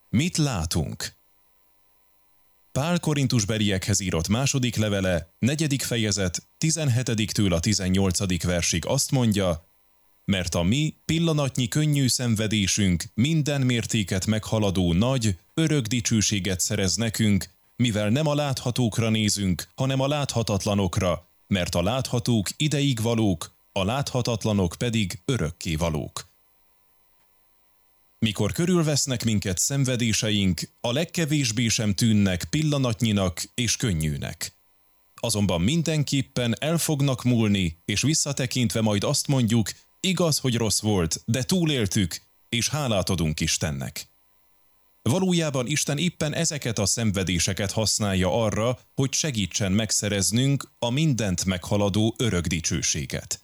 Mit látunk? Pál Korintusbeliekhez írott második levele, 4. fejezet, 17-től a 18. versig azt mondja, mert a mi pillanatnyi könnyű szenvedésünk minden mértéket meghaladó nagy, örök dicsőséget szerez nekünk, mivel nem a láthatókra nézünk, hanem a láthatatlanokra, mert a láthatók ideig valók, a láthatatlanok pedig örökké valók. Mikor körülvesznek minket szenvedéseink, a legkevésbé sem tűnnek pillanatnyinak és könnyűnek. Azonban mindenképpen el fognak múlni, és visszatekintve majd azt mondjuk, igaz, hogy rossz volt, de túléltük, és hálát adunk Istennek. Valójában Isten éppen ezeket a szenvedéseket használja arra, hogy segítsen megszereznünk a mindent meghaladó örök dicsőséget.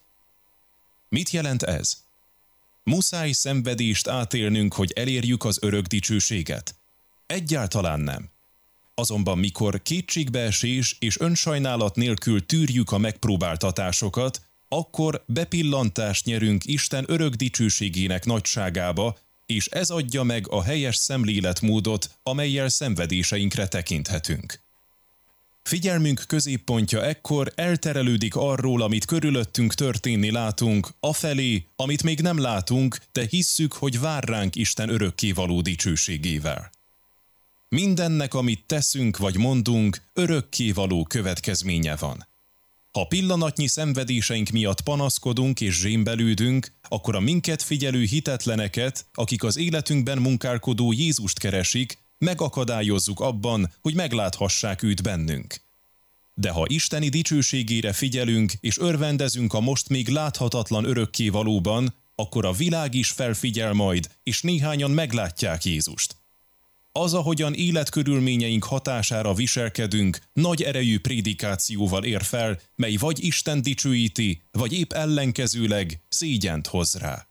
Mit jelent ez? Muszáj szenvedést átélnünk, hogy elérjük az örök dicsőséget? Egyáltalán nem. Azonban mikor kétségbeesés és önsajnálat nélkül tűrjük a megpróbáltatásokat, akkor bepillantást nyerünk Isten örök dicsőségének nagyságába, és ez adja meg a helyes szemléletmódot, amellyel szenvedéseinkre tekinthetünk. Figyelmünk középpontja ekkor elterelődik arról, amit körülöttünk történni látunk, afelé, amit még nem látunk, de hisszük, hogy vár ránk Isten örökkévaló dicsőségével. Mindennek, amit teszünk vagy mondunk, örökkévaló következménye van. Ha pillanatnyi szenvedéseink miatt panaszkodunk és zsémbelődünk, akkor a minket figyelő hitetleneket, akik az életünkben munkálkodó Jézust keresik, megakadályozzuk abban, hogy megláthassák őt bennünk. De ha isteni dicsőségére figyelünk és örvendezünk a most még láthatatlan örökkévalóban, akkor a világ is felfigyel majd, és néhányan meglátják Jézust. Az, ahogyan életkörülményeink hatására viselkedünk, nagy erejű prédikációval ér fel, mely vagy Isten dicsőíti, vagy épp ellenkezőleg szégyent hoz rá.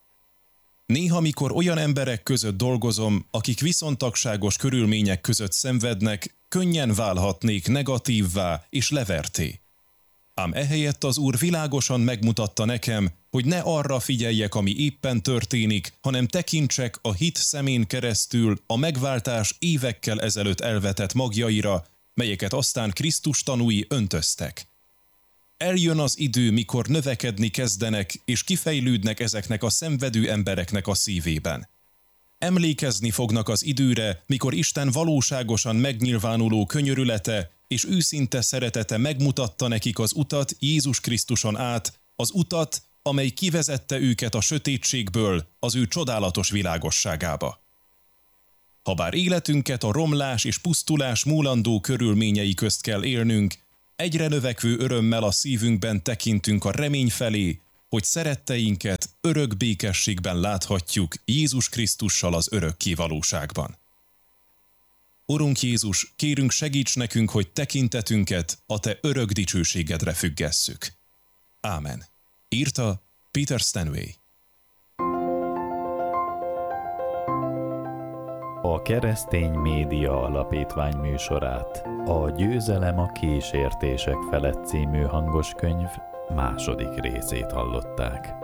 Néha, mikor olyan emberek között dolgozom, akik viszontagságos körülmények között szenvednek, könnyen válhatnék negatívvá és leverté. Ám ehelyett az Úr világosan megmutatta nekem, hogy ne arra figyeljek, ami éppen történik, hanem tekintsek a hit szemén keresztül a megváltás évekkel ezelőtt elvetett magjaira, melyeket aztán Krisztus tanúi öntöztek. Eljön az idő, mikor növekedni kezdenek és kifejlődnek ezeknek a szenvedő embereknek a szívében. Emlékezni fognak az időre, mikor Isten valóságosan megnyilvánuló könyörülete és őszinte szeretete megmutatta nekik az utat Jézus Krisztuson át, az utat, amely kivezette őket a sötétségből az ő csodálatos világosságába. Habár életünket a romlás és pusztulás múlandó körülményei közt kell élnünk, egyre növekvő örömmel a szívünkben tekintünk a remény felé, hogy szeretteinket örök békességben láthatjuk Jézus Krisztussal az örökké valóságban. Urunk Jézus, kérünk, segíts nekünk, hogy tekintetünket a Te örök dicsőségedre függesszük. Ámen. Írta Peter Stanway. A Keresztény Média Alapítvány műsorát, a Győzelem a kísértések felett című hangoskönyv második részét hallották.